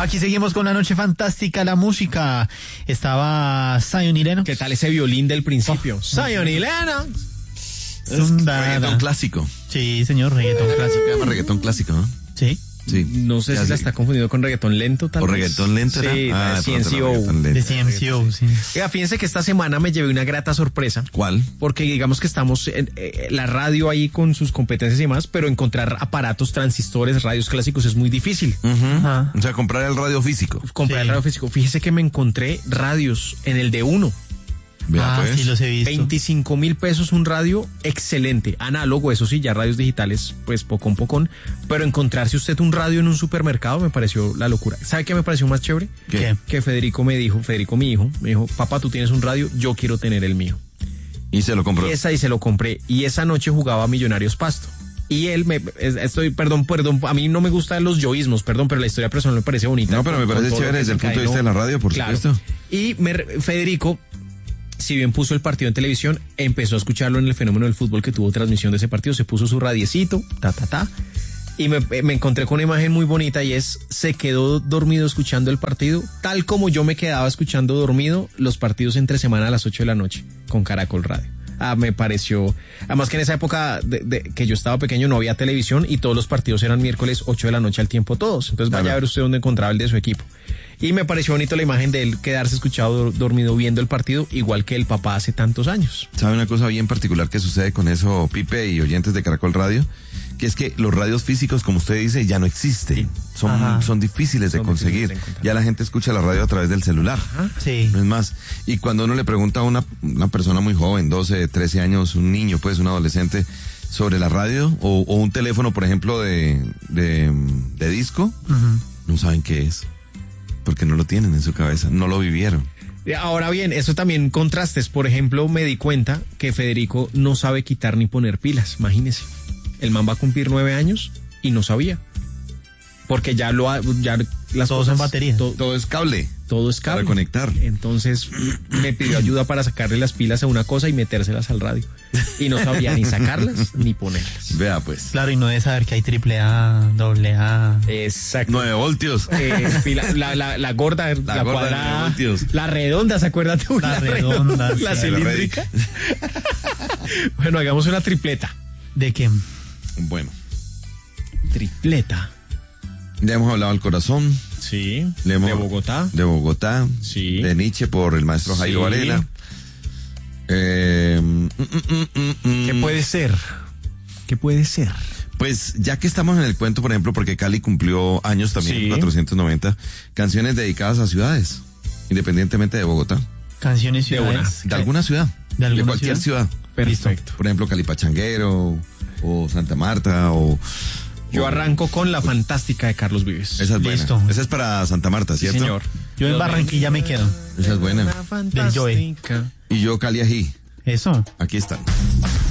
Aquí seguimos con la noche fantástica, la música. Estaba Zion y Lennox. ¿Qué tal ese violín del principio? Zion y Lennox. Reggaetón clásico. Sí, señor, reggaetón clásico. Se llama reggaetón clásico, ¿no? Sí. Sí. No sé si la está confundido con reggaetón lento, tal ¿O vez. reggaetón lento? Sí, era? CNCO. De CMCO, sí. Oiga, fíjense que esta semana me llevé una grata sorpresa. ¿Cuál? Porque digamos que estamos en la radio ahí con sus competencias y demás, pero encontrar aparatos, transistores, radios clásicos es muy difícil. O sea, comprar el radio físico. Comprar el radio físico. Fíjese que me encontré radios en el de uno. Vea, pues. Sí, los he visto. 25,000 pesos un radio excelente, análogo, eso sí, ya radios digitales, pues pocón, pero encontrarse usted un radio en un supermercado me pareció la locura. ¿Sabe qué me pareció más chévere? ¿Qué? Que Federico, mi hijo, me dijo, papá, tú tienes un radio, yo quiero tener el mío. Y se lo compró. Y se lo compré, y esa noche jugaba Millonarios Pasto. Y él perdón, a mí no me gustan los yoísmos, perdón, pero la historia personal me parece bonita. No, pero me parece chévere desde el punto de vista de la radio, por supuesto. Y Federico, si bien puso el partido en televisión, empezó a escucharlo en el Fenómeno del Fútbol que tuvo transmisión de ese partido, se puso su radiecito, y me encontré con una imagen muy bonita y se quedó dormido escuchando el partido, tal como yo me quedaba escuchando dormido los partidos entre semana a las 8 de la noche con Caracol Radio. Me pareció, además que en esa época que yo estaba pequeño no había televisión y todos los partidos eran miércoles 8 de la noche al tiempo todos, entonces vaya a ver usted dónde encontraba el de su equipo. Y me pareció bonito la imagen de él quedarse escuchado dormido viendo el partido, igual que el papá hace tantos años. ¿Sabe una cosa bien particular que sucede con eso, Pipe y oyentes de Caracol Radio? Que es que los radios físicos, como usted dice, ya no existen. Son difíciles de conseguir. Ya la gente escucha la radio a través del celular. Sí. No es más. Y cuando uno le pregunta a una persona muy joven, 12, 13 años, un niño, pues un adolescente, sobre la radio o un teléfono, por ejemplo, de disco, no saben qué es. Porque no lo tienen en su cabeza, no lo vivieron. Ahora bien, eso también contrastes. Por ejemplo, me di cuenta que Federico no sabe quitar ni poner pilas, imagínese. El man va a cumplir 9 años y no sabía. Porque ya las todos son baterías. Todo es cable. Todo es cable. Para conectar. Entonces me pidió ayuda para sacarle las pilas a una cosa y metérselas al radio. Y no sabía ni sacarlas ni ponerlas. Vea pues. Claro, y no debe saber que hay AAA, AA. Exacto. 9 voltios. La gorda, la gorda, cuadrada, la redonda, ¿se acuerdan? La redonda. La cilíndrica. Bueno, hagamos una tripleta. ¿De qué? Bueno. Tripleta. Ya hemos hablado del corazón. Sí. De Bogotá. De Bogotá. Sí. De Nietzsche por el maestro Jairo Varela. ¿Qué puede ser? ¿Qué puede ser? Pues ya que estamos en el cuento, por ejemplo, porque Cali cumplió años también, Sí. 490, canciones dedicadas a ciudades, independientemente de Bogotá. Canciones ciudades. De alguna ciudad. De cualquier ciudad. Perfecto. Por ejemplo, Calipachanguero, o Santa Marta, o... Yo arranco con La Fantástica de Carlos Vives. Esa es buena. Listo. Esa es para Santa Marta, ¿cierto? Sí, señor. Yo en Barranquilla me quedo. Esa es buena. Del Joey. Y yo Cali Ají. Eso. Aquí están.